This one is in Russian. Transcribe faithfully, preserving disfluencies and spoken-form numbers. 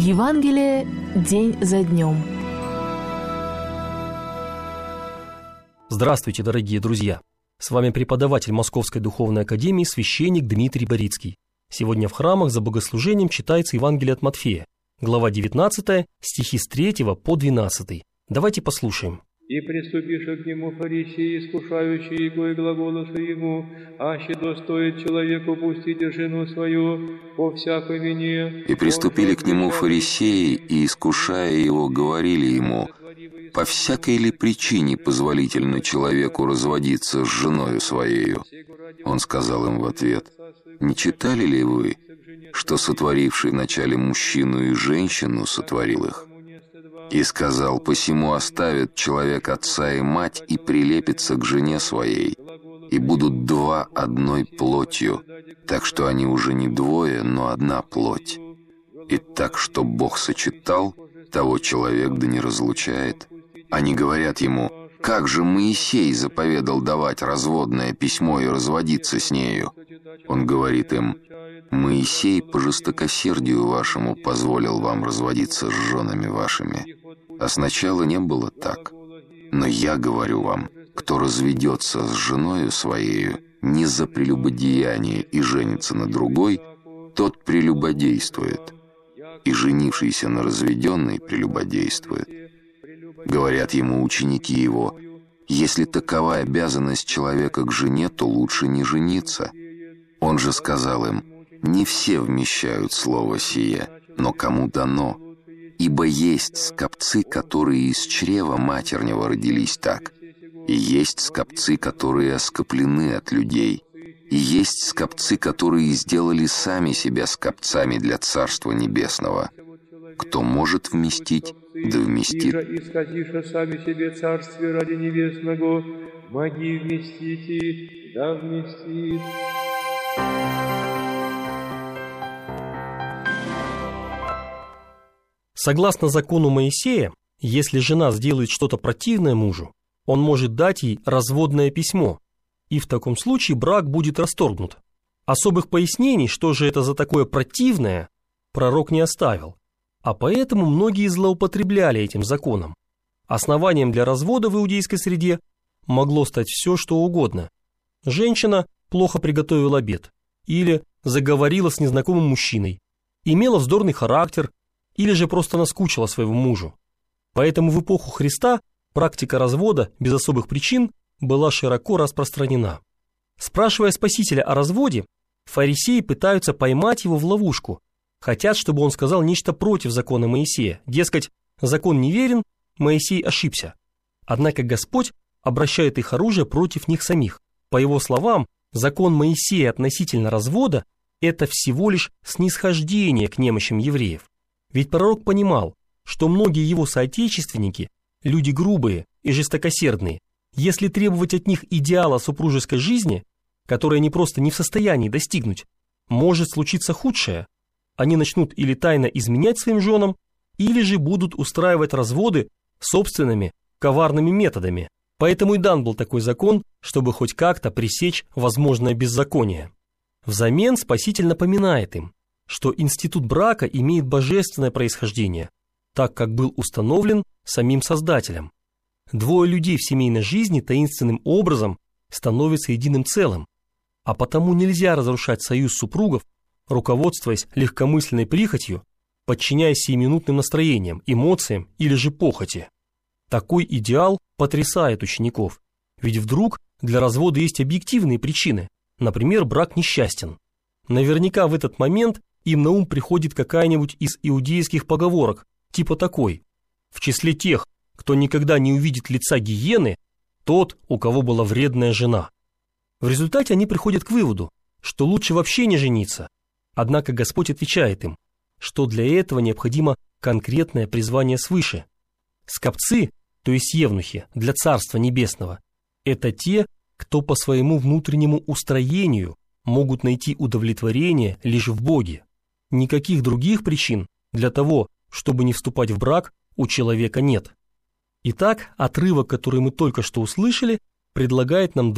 Евангелие день за днем. Здравствуйте, дорогие друзья! С вами преподаватель Московской Духовной Академии, священник Дмитрий Борицкий. Сегодня в храмах за богослужением читается Евангелие от Матфея, глава девятнадцатая, стихи с третьего по двенадцатый. Давайте послушаем. «И приступивши к нему фарисеи, искушающие его, и глаголосы ему, аще достоит человеку пустить жену свою по всякой вине». И приступили к нему фарисеи, и, искушая его, говорили ему, по всякой ли причине позволительно человеку разводиться с женою своею? Он сказал им в ответ, не читали ли вы, что сотворивший вначале мужчину и женщину сотворил их? И сказал, посему оставит человек отца и мать и прилепится к жене своей, и будут два одной плотью, так что они уже не двое, но одна плоть. И так, что Бог сочетал, того человек да не разлучает. Они говорят ему, как же Моисей заповедал давать разводное письмо и разводиться с нею? Он говорит им, Моисей по жестокосердию вашему позволил вам разводиться с женами вашими. А сначала не было так. Но я говорю вам, кто разведется с женою своею не за прелюбодеяние и женится на другой, тот прелюбодействует, и женившийся на разведенной прелюбодействует. Говорят ему ученики его, если такова обязанность человека к жене, то лучше не жениться. Он же сказал им, не все вмещают слово сие, но кому дано. Ибо есть скопцы, которые из чрева матернего родились так, и есть скопцы, которые оскоплены от людей, и есть скопцы, которые сделали сами себя скопцами для Царства Небесного. Кто может вместить, да вместит. Исказиша сами себе царствие ради небесного, моги вместите, да вместит». Согласно закону Моисея, если жена сделает что-то противное мужу, он может дать ей разводное письмо, и в таком случае брак будет расторгнут. Особых пояснений, что же это за такое противное, пророк не оставил, а поэтому многие злоупотребляли этим законом. Основанием для развода в иудейской среде могло стать все, что угодно. Женщина плохо приготовила обед, или заговорила с незнакомым мужчиной, имела вздорный характер, или же просто наскучила своему мужу. Поэтому в эпоху Христа практика развода без особых причин была широко распространена. Спрашивая Спасителя о разводе, фарисеи пытаются поймать его в ловушку, хотят, чтобы он сказал нечто против закона Моисея, дескать, закон неверен, Моисей ошибся. Однако Господь обращает их оружие против них самих. По его словам, закон Моисея относительно развода – это всего лишь снисхождение к немощам евреев. Ведь пророк понимал, что многие его соотечественники – люди грубые и жестокосердные. Если требовать от них идеала супружеской жизни, который они просто не в состоянии достигнуть, может случиться худшее. Они начнут или тайно изменять своим женам, или же будут устраивать разводы собственными коварными методами. Поэтому и дан был такой закон, чтобы хоть как-то пресечь возможное беззаконие. Взамен Спаситель напоминает им, что институт брака имеет божественное происхождение, так как был установлен самим Создателем. Двое людей в семейной жизни таинственным образом становятся единым целым, а потому нельзя разрушать союз супругов, руководствуясь легкомысленной прихотью, подчиняясь сиюминутным настроениям, эмоциям или же похоти. Такой идеал потрясает учеников, ведь вдруг для развода есть объективные причины, например, брак несчастен. Наверняка в этот момент им на ум приходит какая-нибудь из иудейских поговорок, типа такой: в числе тех, кто никогда не увидит лица гиены, тот, у кого была вредная жена. В результате они приходят к выводу, что лучше вообще не жениться. Однако Господь отвечает им, что для этого необходимо конкретное призвание свыше. Скопцы, то есть евнухи, для Царства Небесного, это те, кто по своему внутреннему устроению могут найти удовлетворение лишь в Боге. Никаких других причин для того, чтобы не вступать в брак, у человека нет. Итак, отрывок, который мы только что услышали, предлагает нам